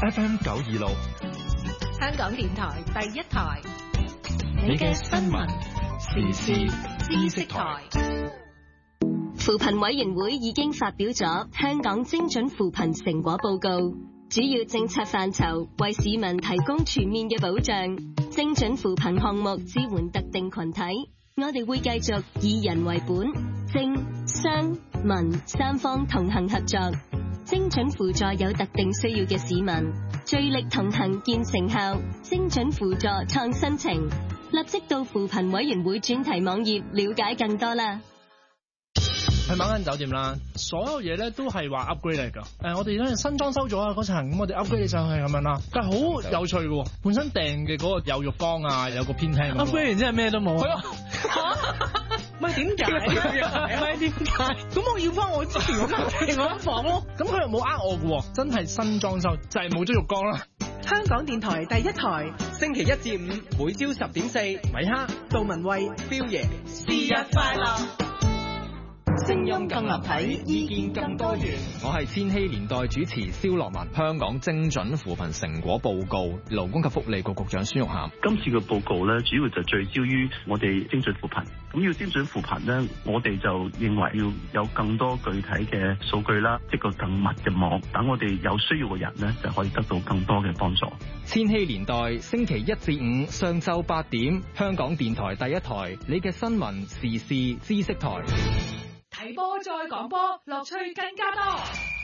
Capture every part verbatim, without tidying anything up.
F M 九二六， 香港電台第一台， 你嘅新聞時事知識台。 扶貧委員會已經發表咗香港精準扶貧成果報告，主要政策範疇為市民提供全面嘅保障。精準扶貧項目支援特定群體，我哋會繼續以人為本，政、商、民三方同行合作，精準輔助有特定需要嘅市民，聚力同行見成效。精準輔助創新情，立即到扶貧委員會專題網頁了解更多啦。 去某間酒店啦，所有嘢咧都係話 upgrade 嚟㗎。誒、呃，我哋咧新裝修咗啊嗰層，咁我哋 upgrade 上去咁樣啦。但係好有趣嘅喎，本身訂嘅嗰個有浴缸啊，有個偏廳。upgrade 完之後咩都冇。係啊。唔係點解？唔係點解？咁我要翻我之前嗰間嗰間房咯。咁佢又冇呃我嘅喎，真係新裝修，就係冇咗浴缸啦。 香港電台第一台，星期一至五每朝十點四，米哈、杜文蔚、標爺，是日快樂。 聲音更立體，意見更多元。 我係千禧年代主持蕭樂文。香港精準扶貧成果報告，勞工及福利局局長孫玉菡。 今次嘅報告咧，主要就聚焦於我哋精準扶貧。咁要精準扶貧咧，我哋就認為要有更多具體嘅數據啦，即個更密嘅網，等我哋有需要嘅人咧，就可以得到更多嘅幫助。 千禧年代星期一至五上晝八點，香港電台第一台，你嘅新聞時事知識台。 睇波再講波，樂趣更加多。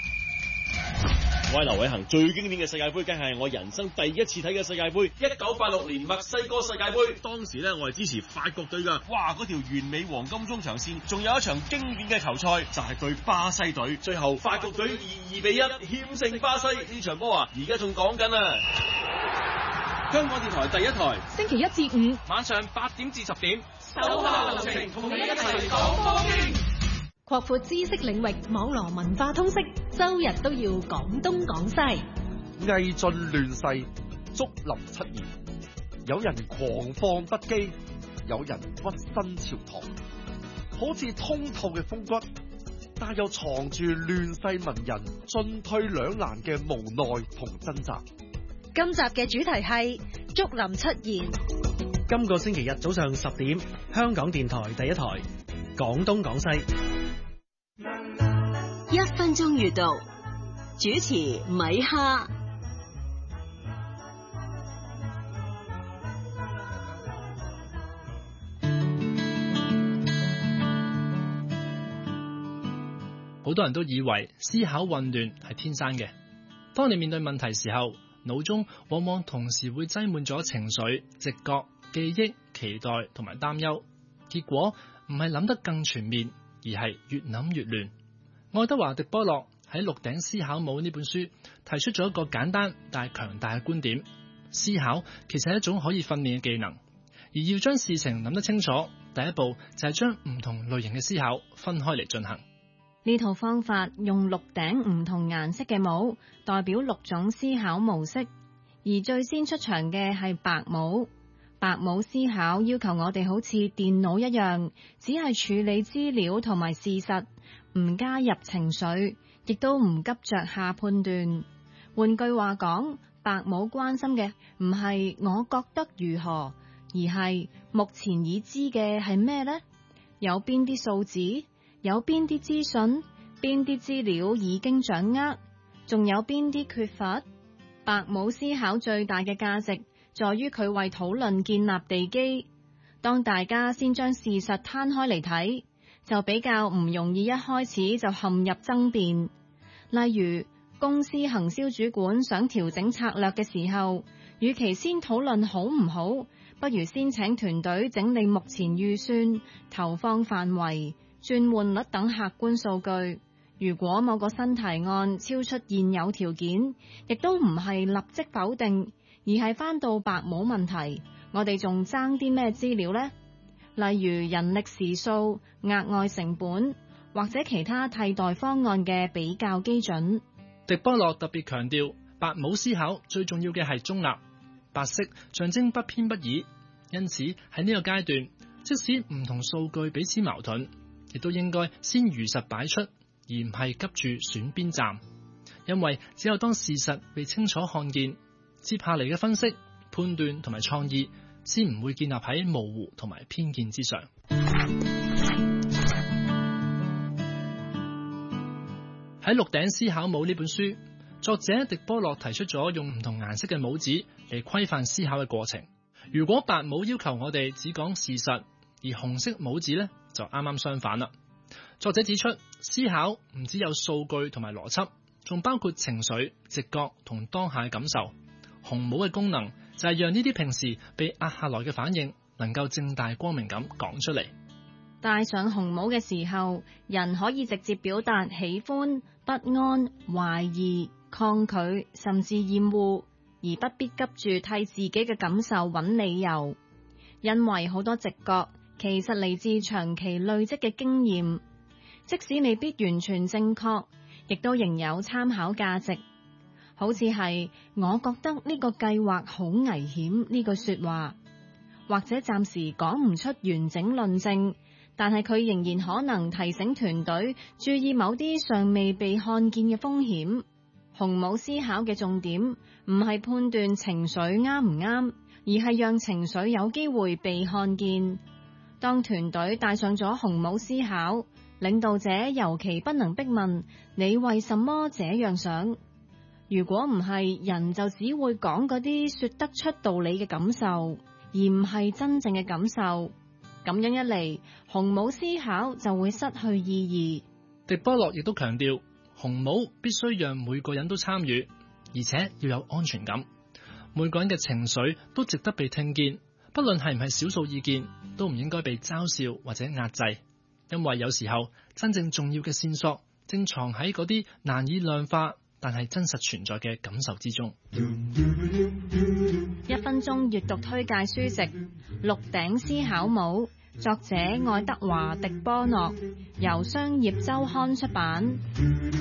我係劉偉恒，最經典嘅世界盃，梗係我人生第一次睇嘅世界盃。一九八六年墨西哥世界盃，當時咧我係支持法國隊噶。哇，嗰條完美黃金中場線，仲有一場經典嘅球賽，就係、是、對巴西隊。最後法國隊二二比一險勝巴西。呢場波啊，而家仲講緊啊！香港電台第一台， 星期一至五晚上八點至十點， 手下留情，同你一齊講波經。擴闊知識領域，網絡文化通識，周日都要講東講西。 魏晉亂世，竹林七賢，有人狂放不羈，有人屈身朝堂，好似通透嘅風骨，但又藏住亂世文人進退兩難嘅無奈同掙扎。 今集嘅主題係竹林七賢。 今個星期日早上十點，香港電台第一台，講東講西。 一分鐘閱讀，主持米哈。 好多人都以為思考混亂係天生嘅。當你面對問題時候，腦中往往同時會擠滿咗情緒、直覺、記憶、期待同埋擔憂，結果唔係諗得更全面，而係越諗越亂。愛德華·迪波洛喺《鹿鼎思考帽》呢本書提出咗一個簡單但係強大嘅觀點：思考其實係一種可以訓練嘅技能，而要將事情諗得清楚，第一步就係將唔同類型嘅思考分開嚟進行。 呢套方法用鹿頂唔同顏色嘅帽代表六種思考模式，而最先出場嘅係白帽。白帽思考要求我哋好似電腦一樣，只係處理資料同埋事實，唔加入情緒，亦都唔急着下判斷。換句話講，白帽關心嘅唔係我覺得如何，而係目前已知嘅係咩呢？有邊啲數字？有邊啲資訊？邊啲資料已經掌握？仲有邊啲缺乏？白帽思考最大嘅價值在於佢為討論建立地基。當大家先將事實攤開嚟睇，就比較唔容易一開始就陷入爭辯。例如，公司行銷主管想調整策略嘅時候，與其先討論好唔好，不如先請團隊整理目前預算、投放範圍、轉換率等客觀數據。如果某個新提案超出現有條件，亦都唔係立即否定，而係返到白帽問題，我哋仲爭啲咩資料呢？例如人力時數、額外成本或者其他替代方案嘅比較基準。 迪波洛特別強調，白帽思考最重要嘅係中立，白色象徵不偏不倚，因此喺呢個階段，即使唔同數據彼此矛盾，亦都應該先如實擺出，而唔係急住選邊站。 因為只有當事實被清楚看見，接下嚟嘅分析、判斷同埋創意，先唔會建立喺模糊同埋偏見之上。喺《鹿頂思考帽》呢本書，作者狄波洛提出咗用唔同顏色嘅帽子嚟規範思考嘅過程。如果白帽要求我哋只講事實，而紅色帽子呢就啱啱相反啦。作者指出，思考唔只有數據同埋邏輯，仲包括情緒、直覺同當下嘅感受。紅帽嘅功能就係讓呢啲平時被壓下來嘅反應，能夠正大光明咁講出嚟。 戴上紅帽嘅時候，人可以直接表達喜歡、不安、懷疑、抗拒，甚至厭惡，而不必急住替自己嘅感受揾理由。因為好多直覺其實嚟自長期累積嘅經驗，即使未必完全正確，亦都仍有參考價值。好似係我覺得呢個計劃好危險呢句說話，或者暫時講唔出完整論證，但係佢仍然可能提醒團隊注意某啲尚未被看見嘅風險。紅帽思考嘅重點唔係判斷情緒啱唔啱，而係讓情緒有機會被看見。當團隊戴上咗紅帽思考，領導者尤其不能逼問你為什麼這樣想。如果唔係，人就只會講嗰啲說得出道理嘅感受，而唔係真正嘅感受。咁樣一嚟，紅帽思考就會失去意義。 狄波洛亦都強調，紅帽必須讓每個人都參與，而且要有安全感。每個人嘅情緒都值得被聽見，不論係唔係少數意見，都唔應該被嘲笑或者壓制。因為有時候真正重要嘅線索正藏喺嗰啲難以量化但係真實存在嘅感受之中。 一分鐘閱讀推介書籍《鹿頂思考帽》，作者愛德華·狄波諾，由商業週刊出版。